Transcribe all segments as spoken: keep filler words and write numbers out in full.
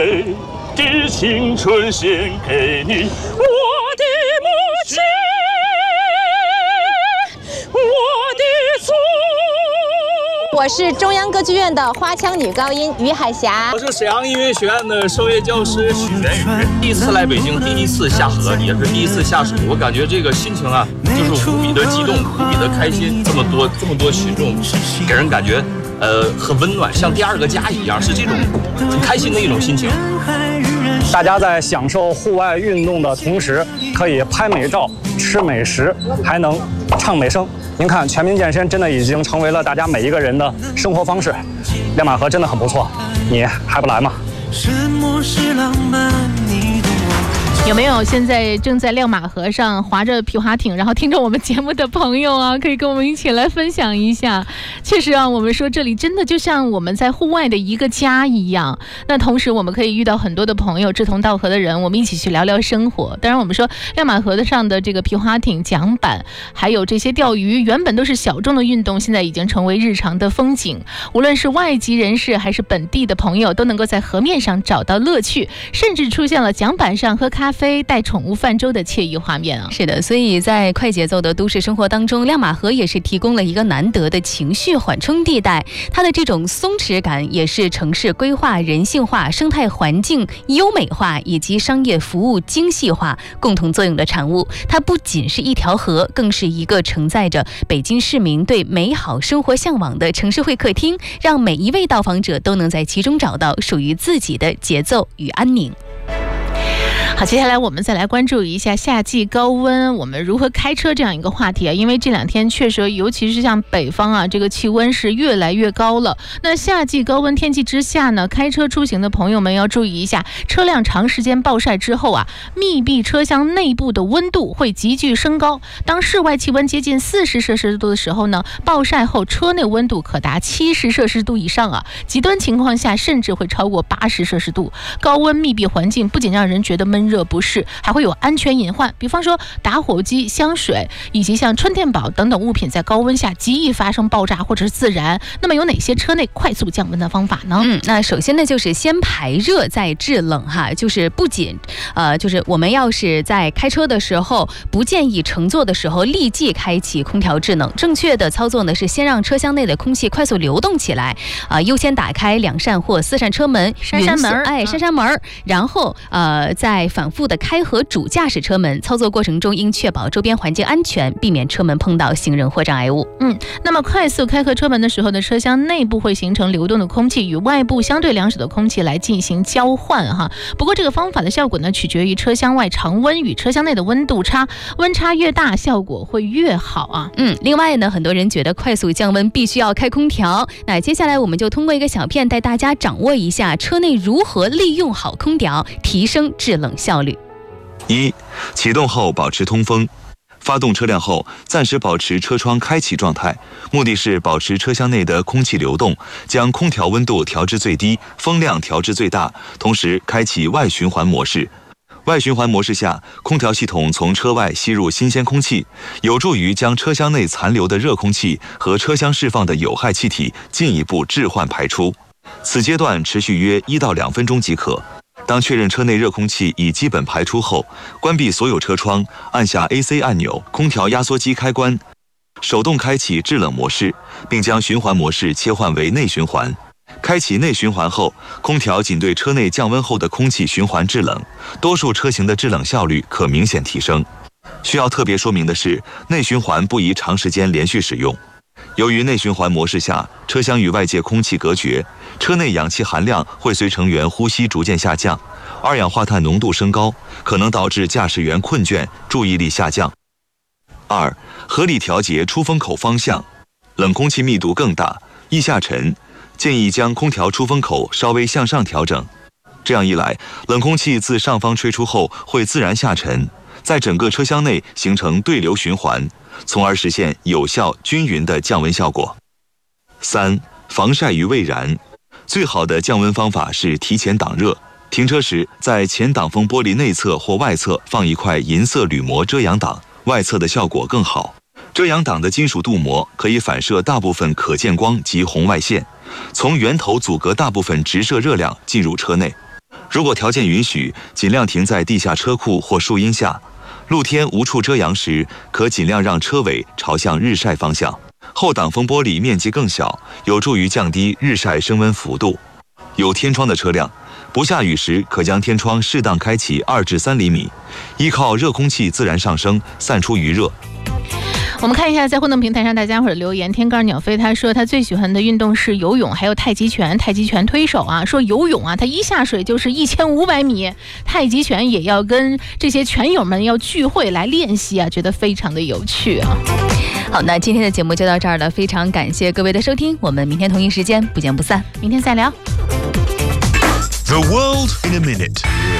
美的青春献给你，我的母亲，我的祖。 我是中央歌剧院的花腔女高音于海霞。 我是沈阳音乐学院的声乐教师许元宇。第一次来北京，第一次下河，也是第一次下水，我感觉这个心情啊，就是无比的激动，无比的开心。这么多这么多群众，给人感觉呃很温暖，像第二个家一样，是这种很开心的一种心情。 大家在享受户外运动的同时，可以拍美照、吃美食，还能唱美声。您看，全民健身真的已经成为了大家每一个人的生活方式。亮马河真的很不错，你还不来吗？ 什么是浪漫？你懂我。 有没有现在正在亮马河上划着皮划艇，然后听着我们节目的朋友啊，可以跟我们一起来分享一下。确实啊，我们说这里真的就像我们在户外的一个家一样。那同时我们可以遇到很多的朋友，志同道合的人，我们一起去聊聊生活。当然我们说亮马河上的这个皮划艇、桨板，还有这些钓鱼，原本都是小众的运动，现在已经成为日常的风景。无论是外籍人士还是本地的朋友，都能够在河面上找到乐趣，甚至出现了桨板上喝咖啡、带宠物泛舟的惬意画面啊！ 是的，所以在快节奏的都市生活当中，亮马河也是提供了一个难得的情绪缓冲地带。它的这种松弛感，也是城市规划人性化、生态环境优美化以及商业服务精细化共同作用的产物。它不仅是一条河，更是一个承载着北京市民对美好生活向往的城市会客厅，让每一位到访者都能在其中找到属于自己的节奏与安宁。 好，接下来我们再来关注一下夏季高温我们如何开车这样一个话题啊，因为这两天确实，尤其是像北方啊，这个气温是越来越高了。那夏季高温天气之下呢，开车出行的朋友们要注意一下，车辆长时间暴晒之后啊，密闭车厢内部的温度会急剧升高。当室外气温接近四十摄氏度的时候呢，暴晒后车内温度可达七十摄氏度以上啊，极端情况下甚至会超过八十摄氏度。高温密闭环境不仅让人觉得闷热不适，还会有安全隐患，比方说打火机、香水以及像春天宝等等物品在高温下极易发生爆炸或者是自燃。那么有哪些车内快速降温的方法呢？ 嗯，那首先呢就是先排热再制冷哈，就是不仅呃就是我们要是在开车的时候，不建议乘坐的时候立即开启空调制冷。正确的操作呢是先让车厢内的空气快速流动起来，啊、呃，优先打开两扇或四扇车门， 扇扇门， 哎，扇扇门，然后呃再反复的开合主驾驶车门。操作过程中应确保周边环境安全，避免车门碰到行人或障碍物。 嗯，那么快速开合车门的时候呢，车厢内部会形成流动的空气与外部相对凉爽的空气来进行交换哈。不过这个方法的效果呢，取决于车厢外常温与车厢内的温度差，温差越大，效果会越好啊。 嗯，另外呢，很多人觉得快速降温必须要开空调，那接下来我们就通过一个小片带大家掌握一下车内如何利用好空调，提升制冷效率。 一、启动后保持通风。发动车辆后，暂时保持车窗开启状态，目的是保持车厢内的空气流动，将空调温度调至最低，风量调至最大，同时开启外循环模式。外循环模式下，空调系统从车外吸入新鲜空气，有助于将车厢内残留的热空气和车厢释放的有害气体进一步置换排出。此阶段持续约一到两分钟即可。当确认车内热空气已基本排出后，关闭所有车窗，按下 A C 按钮，空调压缩机开关，手动开启制冷模式，并将循环模式切换为内循环。开启内循环后，空调仅对车内降温后的空气循环制冷，多数车型的制冷效率可明显提升。需要特别说明的是，内循环不宜长时间连续使用。由于内循环模式下，车厢与外界空气隔绝，车内氧气含量会随成员呼吸逐渐下降，二氧化碳浓度升高，可能导致驾驶员困倦、注意力下降。二、合理调节出风口方向，冷空气密度更大，易下沉，建议将空调出风口稍微向上调整。这样一来，冷空气自上方吹出后会自然下沉，在整个车厢内形成对流循环，从而实现有效均匀的降温效果。三、防晒于未燃，最好的降温方法是提前挡热。停车时，在前挡风玻璃内侧或外侧放一块银色铝膜遮阳挡，外侧的效果更好。遮阳挡的金属镀膜可以反射大部分可见光及红外线，从源头阻隔大部分直射热量进入车内。 如果条件允许，尽量停在地下车库或树荫下。露天无处遮阳时，可尽量让车尾朝向日晒方向。后挡风玻璃面积更小，有助于降低日晒升温幅度。有天窗的车辆，不下雨时可将天窗适当开启二至三厘米，依靠热空气自然上升，散出余热。 我们看一下，在互动平台上大家伙的留言。天高鸟飞他说他最喜欢的运动是游泳，还有太极拳。太极拳推手啊，说游泳啊，他一下水就是一千五百米，太极拳也要跟这些拳友们要聚会来练习啊，觉得非常的有趣啊。 好，那今天的节目就到这儿了，非常感谢各位的收听，我们明天同一时间不见不散，明天再聊。 The world in a minute。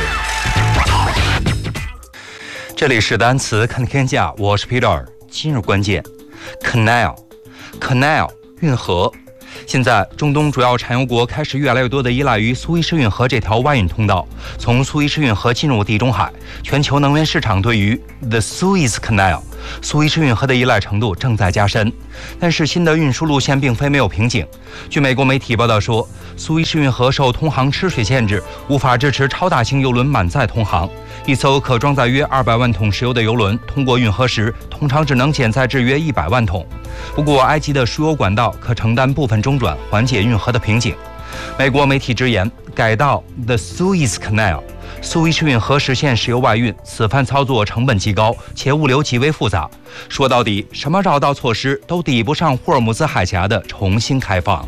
这里是单词看天下，我是 Peter。今日关键 ，canal，canal canal, 运河。现在中东主要产油国开始越来越多地依赖于苏伊士运河这条外运通道，从苏伊士运河进入地中海。全球能源市场对于 The Suez Canal 苏伊士运河的依赖程度正在加深，但是新的运输路线并非没有瓶颈。据美国媒体报道说，苏伊士运河受通航吃水限制，无法支持超大型邮轮满载通航。一艘可装载约二百万桶石油的油轮通过运河时，通常只能减载至约一百万桶。不过，埃及的输油管道可承担部分中转，缓解运河的瓶颈。美国媒体直言，改道 The Suez Canal 苏伊士运河实现石油外运，此番操作成本极高，且物流极为复杂。说到底，什么绕道措施都抵不上霍尔木兹海峡的重新开放。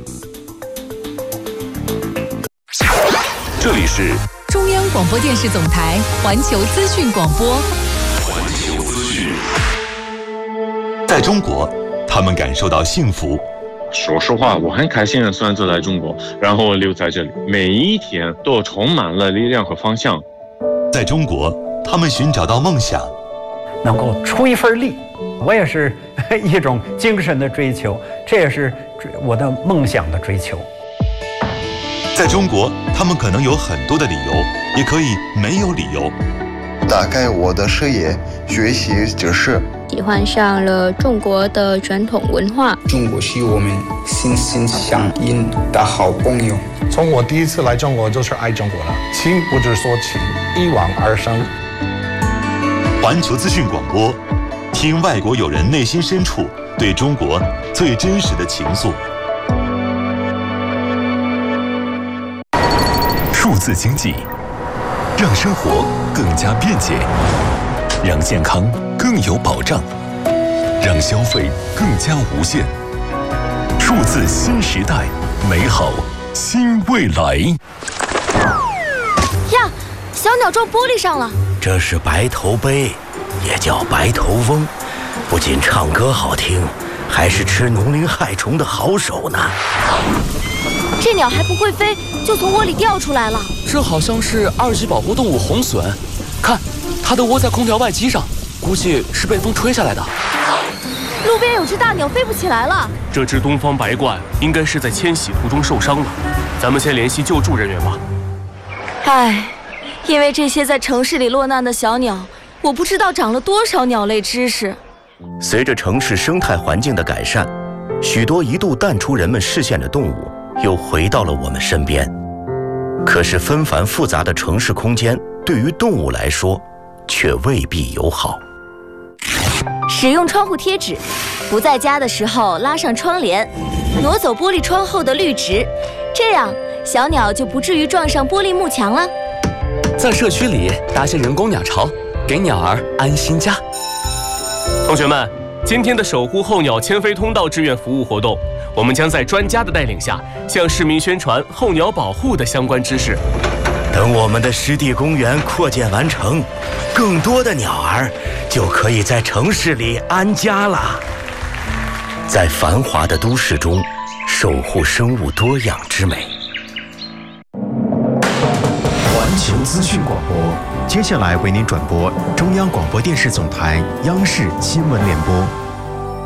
这里是中央广播电视总台环球资讯广播。 环球资讯。在中国，他们感受到幸福。 说实话，我很开心的选择来中国，然后留在这里，每一天都充满了力量和方向。 在中国，他们寻找到梦想， 能够出一份力，我也是一种精神的追求，这也是我的梦想的追求。 在中国，他们可能有很多的理由，也可以没有理由。 打开我的视野，学习知识。 喜欢上了中国的传统文化。 中国是我们心心相印的好朋友。 从我第一次来中国就是爱中国了，情不知所起，一往而生。 环球资讯广播，听外国友人内心深处对中国最真实的情愫。数字经济，让生活更加便捷，让健康更有保障，让消费更加无限。数字新时代，美好新未来。 呀，小鸟撞玻璃上了。 这是白头鹎，也叫白头翁，不仅唱歌好听，还是吃农林害虫的好手呢。 这鸟还不会飞，就从窝里掉出来了。 这好像是二级保护动物红隼，看，它都窝在空调外机上，估计是被风吹下来的。 路边有只大鸟飞不起来了。 这只东方白鹳应该是在迁徙途中受伤了，咱们先联系救助人员吧。 唉，因为这些在城市里落难的小鸟，我不知道长了多少鸟类知识。 随着城市生态环境的改善，许多一度淡出人们视线的动物又回到了我们身边。可是纷繁复杂的城市空间对于动物来说却未必友好。 使用窗户贴纸，不在家的时候拉上窗帘，挪走玻璃窗后的绿植，这样小鸟就不至于撞上玻璃幕墙了。 在社区里搭些人工鸟巢，给鸟儿安心家。 同学们，今天的守护候鸟迁飞通道志愿服务活动，我们将在专家的带领下，向市民宣传候鸟保护的相关知识。 等我们的湿地公园扩建完成，更多的鸟儿就可以在城市里安家了。在繁华的都市中，守护生物多样之美。 环球资讯广播，接下来为您转播中央广播电视总台央视新闻联播。